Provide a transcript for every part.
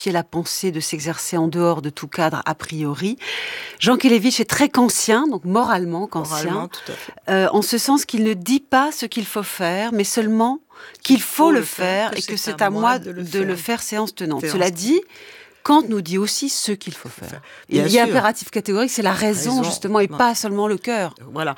la pensée, de s'exercer en dehors de tout cadre a priori. Jankélévitch est très kantien, donc moralement kantien, tout à fait. en ce sens qu'il ne dit pas ce qu'il faut faire, mais seulement qu'il faut le faire et que c'est à moi de le faire séance tenante. Cela dit, Kant nous dit aussi ce qu'il faut faire. Il y a impératif catégorique, c'est la raison justement, et pas seulement le cœur. Voilà.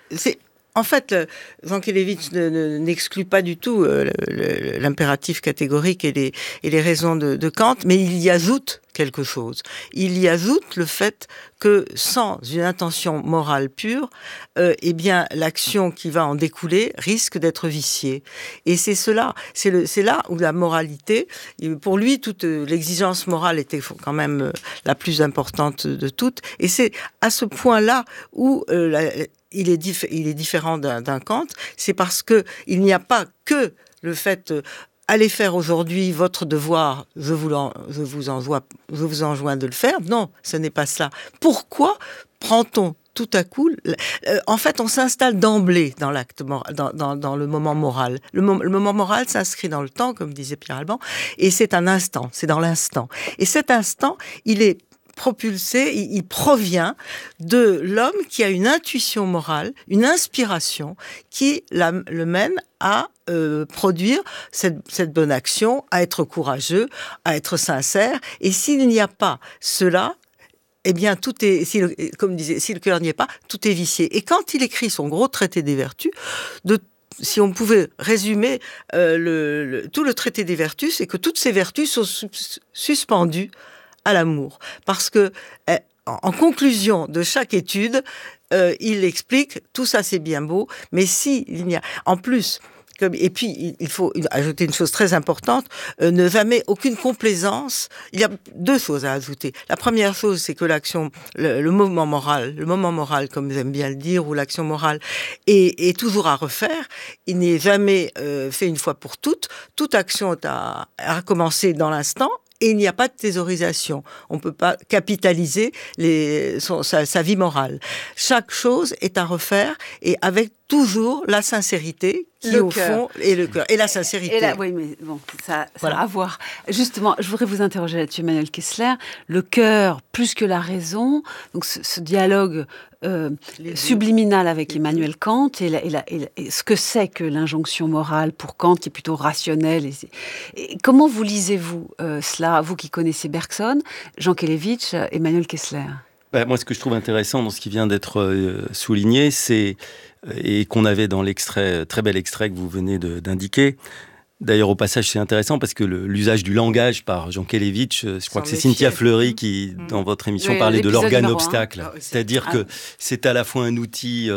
En fait, Jankélévitch n'exclut pas du tout l'impératif catégorique et les raisons de Kant, mais il y ajoute quelque chose. Il y ajoute le fait que sans une intention morale pure, eh bien l'action qui va en découler risque d'être viciée. Et c'est cela, c'est là où la moralité, pour lui, toute l'exigence morale était quand même la plus importante de toutes. Et c'est à ce point-là où il est différent d'un Kant, c'est parce que il n'y a pas que le fait allez faire aujourd'hui votre devoir, je vous enjoins de le faire. Non, ce n'est pas cela. Pourquoi prend-on tout à coup, en fait, on s'installe d'emblée dans l'acte moral, dans le moment moral. Le moment moral s'inscrit dans le temps, comme disait Pierre Alban, et c'est un instant, c'est dans l'instant. Et cet instant, il est propulsé, il provient de l'homme qui a une intuition morale, une inspiration qui le mène à produire cette bonne action, à être courageux, à être sincère. Et s'il n'y a pas cela, eh bien, comme disait, si le cœur n'y est pas, tout est vicié. Et quand il écrit son gros traité des vertus, si on pouvait résumer tout le traité des vertus, c'est que toutes ces vertus sont suspendues à l'amour. Parce que, en conclusion de chaque étude, il explique, tout ça c'est bien beau, mais s'il n'y a, en plus, et puis il faut ajouter une chose très importante, ne jamais aucune complaisance. Il y a deux choses à ajouter. La première chose, c'est que l'action, le moment moral, comme j'aime bien le dire, ou l'action morale, est toujours à refaire. Il n'est jamais fait une fois pour toutes. Toute action est à recommencer dans l'instant. Et il n'y a pas de thésaurisation. On ne peut pas capitaliser sa vie morale. Chaque chose est à refaire et avec toujours la sincérité qui au fond et le cœur et la sincérité. Oui, mais bon, ça a à voir. Justement, je voudrais vous interroger là-dessus, Emmanuel Kessler. Le cœur plus que la raison. Donc ce dialogue subliminal avec Emmanuel Kant et ce que c'est que l'injonction morale pour Kant, qui est plutôt rationnelle. Et comment vous lisez-vous cela, vous qui connaissez Bergson, Jankélévitch, Emmanuel Kessler? Moi, ce que je trouve intéressant dans ce qui vient d'être souligné, c'est, et qu'on avait dans l'extrait, très bel extrait que vous venez d'indiquer. D'ailleurs, au passage, c'est intéressant parce que l'usage du langage par Jankélévitch, je crois que c'est Cynthia Fleury qui, dans votre émission, parlait de l'organe obstacle. C'est-à-dire que c'est à la fois un outil,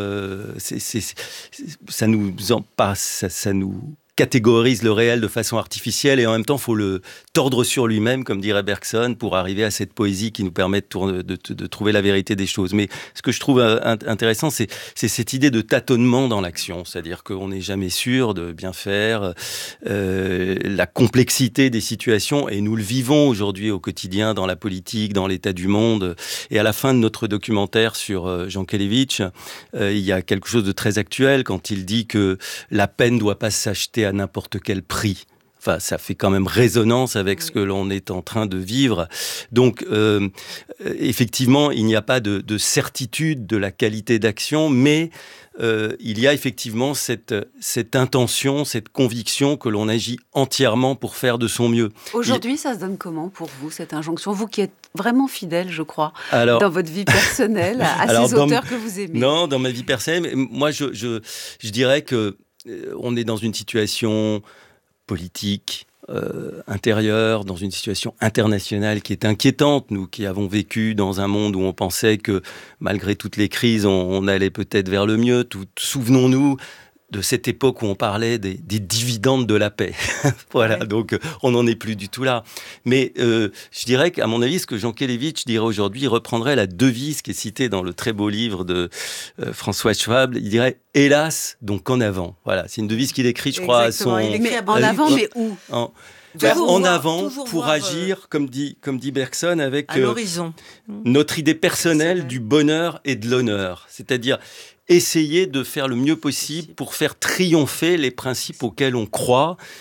ça nous catégorise le réel de façon artificielle et en même temps, il faut le tordre sur lui-même, comme dirait Bergson, pour arriver à cette poésie qui nous permet de trouver la vérité des choses. Mais ce que je trouve intéressant, c'est cette idée de tâtonnement dans l'action, c'est-à-dire qu'on n'est jamais sûr de bien faire, la complexité des situations, et nous le vivons aujourd'hui au quotidien dans la politique, dans l'état du monde. Et à la fin de notre documentaire sur Jankélévitch, il y a quelque chose de très actuel quand il dit que la peine ne doit pas s'acheter à n'importe quel prix. Enfin, ça fait quand même résonance avec ce que l'on est en train de vivre. Donc, effectivement, il n'y a pas de certitude de la qualité d'action, mais il y a effectivement cette intention, cette conviction que l'on agit entièrement pour faire de son mieux. Aujourd'hui, ça se donne comment pour vous, cette injonction? Vous qui êtes vraiment fidèle, je crois, dans votre vie personnelle, à ces auteurs que vous aimez. Non, dans ma vie personnelle, moi, je dirais que on est dans une situation politique, intérieure, dans une situation internationale qui est inquiétante. Nous qui avons vécu dans un monde où on pensait que malgré toutes les crises, on allait peut-être vers le mieux. Souvenons-nous de cette époque où on parlait des dividendes de la paix. Voilà, ouais. Donc on n'en est plus du tout là. Mais je dirais qu'à mon avis, ce que Jankélévitch dirait aujourd'hui, il reprendrait la devise qui est citée dans le très beau livre de François Schwab. Il dirait « Hélas, donc en avant ». Voilà, c'est une devise qu'il écrit, je crois, exactement. À son... Mais en avant, mais où en avant pour agir, comme dit Bergson, avec l'horizon. Notre idée personnelle du bonheur et de l'honneur. C'est-à-dire essayer de faire le mieux possible pour faire triompher les principes auxquels on croit,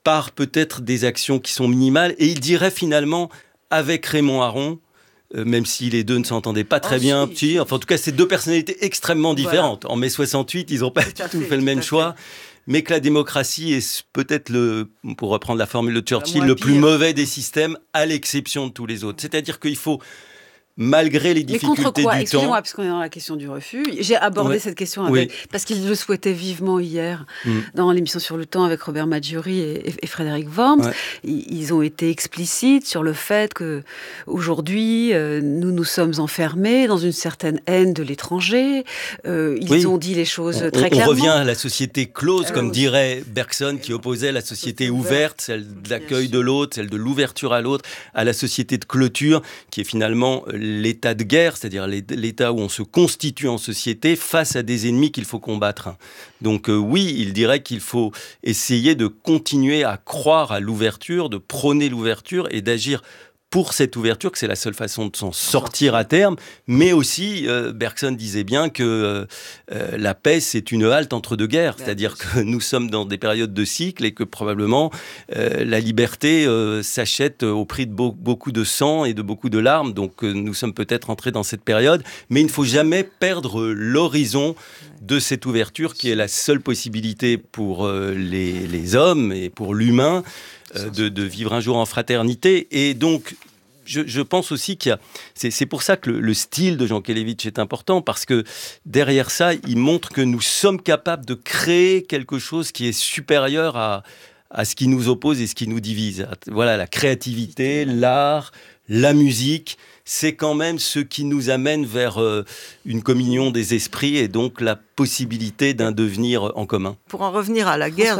par peut-être des actions qui sont minimales. Et il dirait finalement, avec Raymond Aron, même si les deux ne s'entendaient pas très bien, enfin en tout cas c'est deux personnalités extrêmement différentes. En mai 68, ils n'ont pas du tout fait le même choix. Mais que la démocratie est peut-être, pour reprendre la formule de Churchill, le plus mauvais des systèmes, à l'exception de tous les autres. C'est-à-dire qu'il faut, malgré les difficultés contre quoi? du Excusez-moi, temps... parce qu'on est dans la question du refus. J'ai abordé cette question parce qu'ils le souhaitaient vivement hier dans l'émission Sur le temps avec Robert Maggiori et Frédéric Worms. Ouais. Ils ont été explicites sur le fait que aujourd'hui nous sommes enfermés dans une certaine haine de l'étranger. Ils ont dit les choses très clairement. On revient à la société close, comme dirait Bergson, qui opposait la société ouverte, celle de l'accueil de l'autre, celle de l'ouverture à l'autre, à la société de clôture, qui est finalement l'état de guerre, c'est-à-dire l'état où on se constitue en société face à des ennemis qu'il faut combattre. Donc oui, il dirait qu'il faut essayer de continuer à croire à l'ouverture, de prôner l'ouverture et d'agir pour cette ouverture, que c'est la seule façon de s'en sortir à terme, mais aussi, Bergson disait bien que la paix, c'est une halte entre deux guerres, c'est-à-dire que nous sommes dans des périodes de cycle et que probablement la liberté s'achète au prix de beaucoup de sang et de beaucoup de larmes, donc nous sommes peut-être entrés dans cette période, mais il ne faut jamais perdre l'horizon de cette ouverture qui est la seule possibilité pour les hommes et pour l'humain, de vivre un jour en fraternité. Et donc, je pense aussi c'est pour ça que le style de Jankélévitch est important, parce que derrière ça, il montre que nous sommes capables de créer quelque chose qui est supérieur à ce qui nous oppose et ce qui nous divise. Voilà, la créativité, l'art, la musique, c'est quand même ce qui nous amène vers une communion des esprits et donc la possibilité d'un devenir en commun. Pour en revenir à la guerre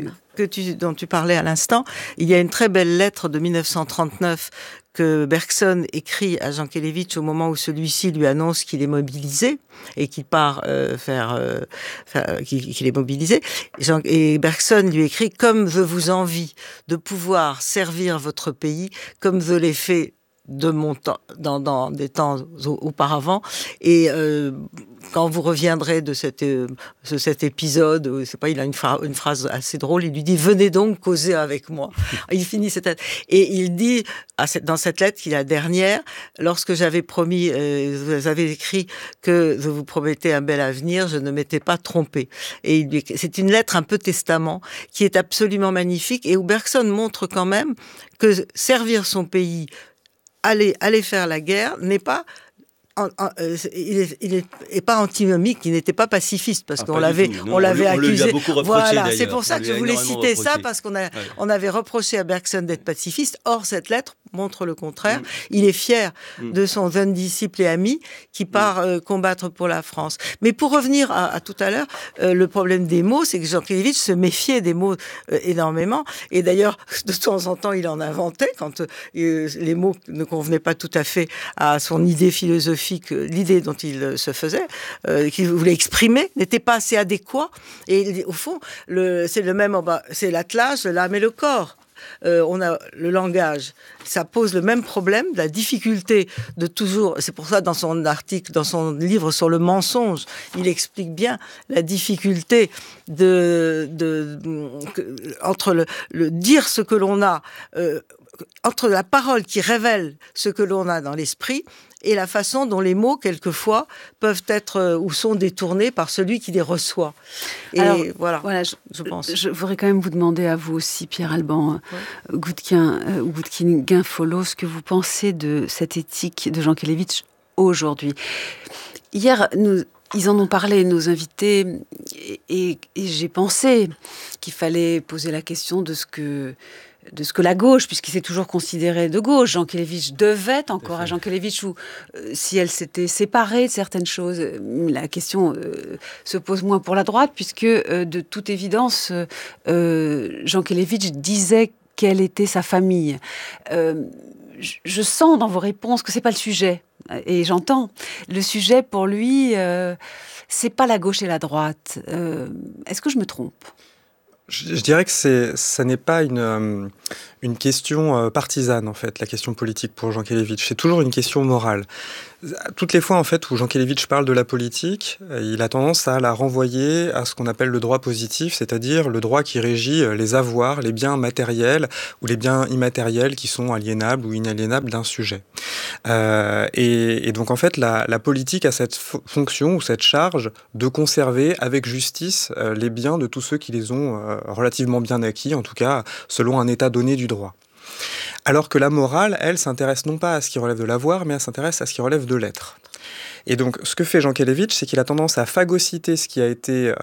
dont tu parlais à l'instant, il y a une très belle lettre de 1939 que Bergson écrit à Jankélévitch au moment où celui-ci lui annonce qu'il est mobilisé et qu'il part qu'il est mobilisé. Et Bergson lui écrit « Comme je vous envie de pouvoir servir votre pays, comme je l'ai fait de mon temps, dans des temps auparavant, et quand vous reviendrez de cet épisode, je sais pas, il a une phrase assez drôle, il lui dit « Venez donc causer avec moi ». Il finit cette lettre. Et il dit, dans cette lettre, qui est la dernière, lorsque j'avais promis, vous avez écrit que je vous promettais un bel avenir, je ne m'étais pas trompé. Et c'est une lettre un peu testament, qui est absolument magnifique, et où Bergson montre quand même que servir son pays, aller faire la guerre n'est pas il est pas antinomique, il n'était pas pacifiste, parce qu'on l'avait accusé. Voilà, c'est pour ça que je voulais citer ça, parce qu'on avait reproché à Bergson d'être pacifiste. Or, cette lettre montre le contraire. Il est fier de son jeune disciple et ami qui part combattre pour la France. Mais pour revenir à tout à l'heure, le problème des mots, c'est que Jankélévitch se méfiait des mots énormément. Et d'ailleurs, de temps en temps, il en inventait quand les mots ne convenaient pas tout à fait à son idée philosophique, l'idée dont il se faisait, qu'il voulait exprimer, n'était pas assez adéquat. Et au fond, c'est le même, c'est l'attelage, l'âme et le corps. On a le langage, ça pose le même problème, la difficulté de toujours. C'est pour ça, dans son article, dans son livre sur le mensonge, il explique bien la difficulté entre le dire ce que l'on a, entre la parole qui révèle ce que l'on a dans l'esprit et la façon dont les mots, quelquefois, peuvent être ou sont détournés par celui qui les reçoit. Et alors, voilà, je pense. Je voudrais quand même vous demander à vous aussi, Pierre Alban Goutkine-Guinfolot, ce que vous pensez de cette éthique de Jankélévitch aujourd'hui. Hier, ils en ont parlé, nos invités, et j'ai pensé qu'il fallait poser la question de ce que la gauche, puisqu'il s'est toujours considéré de gauche, Jankélévitch devait encore à Jankélévitch, ou si elle s'était séparée de certaines choses, la question se pose moins pour la droite, puisque de toute évidence, Jankélévitch disait quelle était sa famille. Je sens dans vos réponses que c'est pas le sujet, et j'entends. Le sujet pour lui, c'est pas la gauche et la droite. Est-ce que je me trompe ? Je dirais que ça n'est pas une question partisane, en fait, la question politique pour Jankélévitch. C'est toujours une question morale. Toutes les fois, en fait, où Jankélévitch parle de la politique, il a tendance à la renvoyer à ce qu'on appelle le droit positif, c'est-à-dire le droit qui régit les avoirs, les biens matériels ou les biens immatériels qui sont aliénables ou inaliénables d'un sujet. Et donc, en fait, la politique a cette fonction ou cette charge de conserver avec justice les biens de tous ceux qui les ont relativement bien acquis, en tout cas selon un état donné du droit. Alors que la morale, elle, s'intéresse non pas à ce qui relève de l'avoir, mais elle s'intéresse à ce qui relève de l'être. Et donc, ce que fait Jankélévitch, c'est qu'il a tendance à phagocyter ce qui a été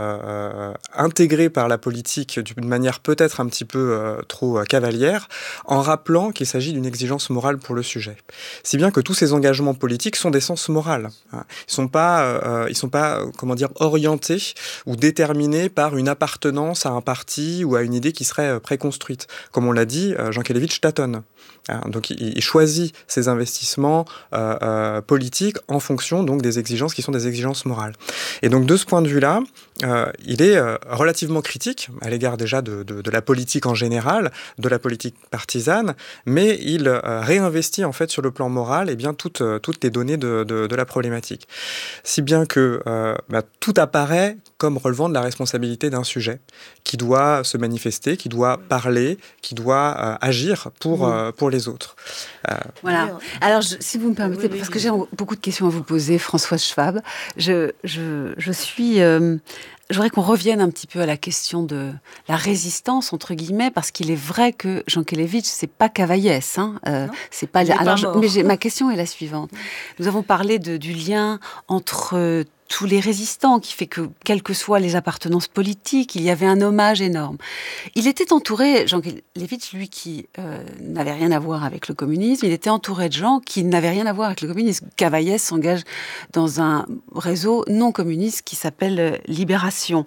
intégré par la politique d'une manière peut-être un petit peu trop cavalière, en rappelant qu'il s'agit d'une exigence morale pour le sujet. Si bien que tous ces engagements politiques sont d'essence morale. Ils sont pas, comment dire, orientés ou déterminés par une appartenance à un parti ou à une idée qui serait préconstruite. Comme on l'a dit, Jankélévitch tâtonne. Donc, il choisit ses investissements politiques en fonction donc des exigences qui sont des exigences morales. Et donc, de ce point de vue-là, il est relativement critique à l'égard déjà de la politique en général, de la politique partisane, mais il réinvestit en fait sur le plan moral et bien toutes les données de la problématique. Si bien que tout apparaît comme relevant de la responsabilité d'un sujet qui doit se manifester, qui doit parler, qui doit agir pour les autres. Voilà. Alors, si vous me permettez, parce que j'ai beaucoup de questions à vous poser, Françoise Schwab, je suis... J'aimerais qu'on revienne un petit peu à la question de la résistance, entre guillemets, parce qu'il est vrai que Jankélévitch, c'est pas Cavaillès. C'est pas... Mais ma question est la suivante. Nous avons parlé du lien entre tous les résistants, qui fait que, quelles que soient les appartenances politiques, il y avait un hommage énorme. Il était entouré, Jankélévitch, lui qui n'avait rien à voir avec le communisme, il était entouré de gens qui n'avaient rien à voir avec le communisme. Cavaillès s'engage dans un réseau non communiste qui s'appelle Libération.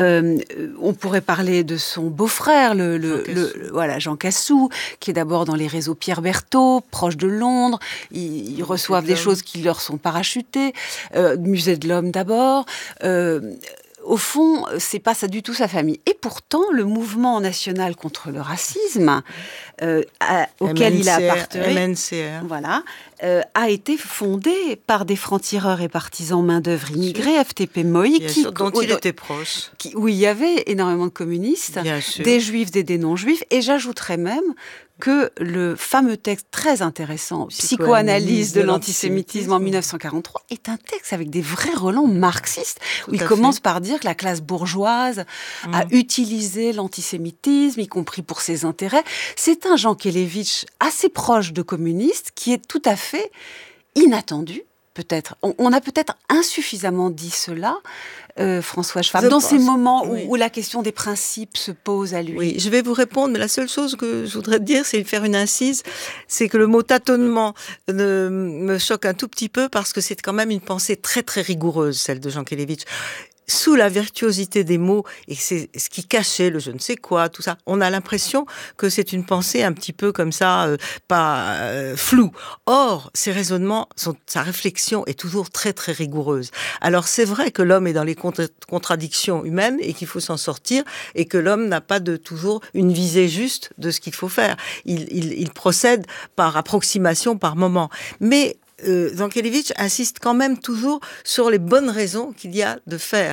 On pourrait parler de son beau-frère, Jean Cassou, qui est d'abord dans les réseaux Pierre Berthaud, proche de Londres. Ils reçoivent des choses qui leur sont parachutées. Musée de l'Homme d'abord. Au fond, c'est pas ça du tout sa famille. Et pourtant, le mouvement national contre le racisme, auquel il a appartenu, voilà, a été fondé par des francs-tireurs et partisans main-d'œuvre immigrés, FTP Moi, dont il était proche. Où il y avait énormément de communistes, des juifs, des non-juifs, et j'ajouterais même que le fameux texte très intéressant, Psychoanalyse de l'antisémitisme en 1943, est un texte avec des vrais relents marxistes, où il commence par dire que la classe bourgeoise a utilisé l'antisémitisme, y compris pour ses intérêts. C'est un Jankélévitch assez proche de communiste, qui est tout à fait inattendu, peut-être. On a peut-être insuffisamment dit cela, François Schwab, dans ces moments où la question des principes se pose à lui. Oui, je vais vous répondre, mais la seule chose que je voudrais dire, c'est faire une incise, c'est que le mot tâtonnement me choque un tout petit peu parce que c'est quand même une pensée très très rigoureuse, celle de Jankélévitch. Sous la virtuosité des mots, et c'est ce qui cachait le je ne sais quoi, tout ça, on a l'impression que c'est une pensée un petit peu comme ça, floue. Or, ses raisonnements, sa réflexion est toujours très très rigoureuse. Alors c'est vrai que l'homme est dans les contradictions humaines et qu'il faut s'en sortir, et que l'homme n'a pas toujours une visée juste de ce qu'il faut faire. Il procède par approximation, par moment. Mais Jankélévitch insiste quand même toujours sur les bonnes raisons qu'il y a de faire.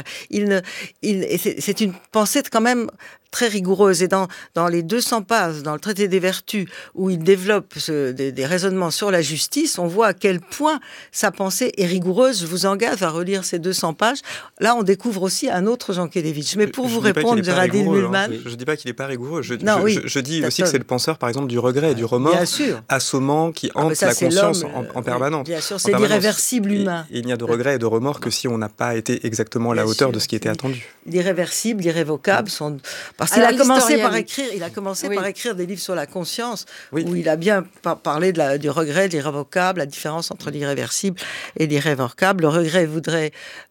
C'est une pensée quand même très rigoureuse. Et dans les 200 pages, dans le traité des vertus, où il développe des raisonnements sur la justice, on voit à quel point sa pensée est rigoureuse. Je vous engage à relire ces 200 pages. Là, on découvre aussi un autre Jankélévitch. Mais pour vous répondre, Géraldine Mühlmann... Je ne dis pas qu'il n'est pas rigoureux. Je dis aussi que c'est le penseur, par exemple, du regret et du remords, assommant, qui hante la conscience en permanence. Bien sûr, c'est l'irréversible humain. Il n'y a de regret et de remords que si on n'a pas été exactement à la hauteur de ce qui était attendu. L'irréversible, l'irrévocable sont... Parce qu'il a commencé par écrire des livres sur la conscience, où il a bien parlé du regret, de l'irrévocable, la différence entre l'irréversible et l'irrévocable. Le regret voudrait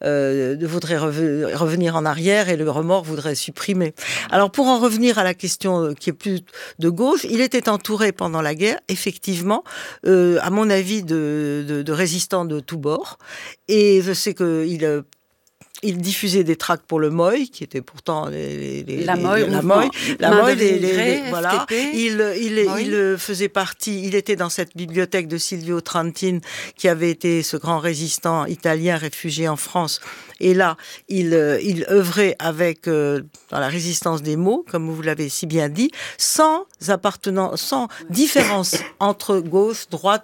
revenir en arrière et le remords voudrait supprimer. Alors pour en revenir à la question qui est plus de gauche, il était entouré pendant la guerre, effectivement, à mon avis, de résistants de tous bords. Et je sais qu'il il diffusait des tracts pour le MOI, qui était pourtant la MOI, voilà. Il faisait partie, il était dans cette bibliothèque de Silvio Trentin, qui avait été ce grand résistant italien réfugié en France. Et là, il œuvrait avec dans la résistance des mots, comme vous l'avez si bien dit, sans différence entre gauche, droite,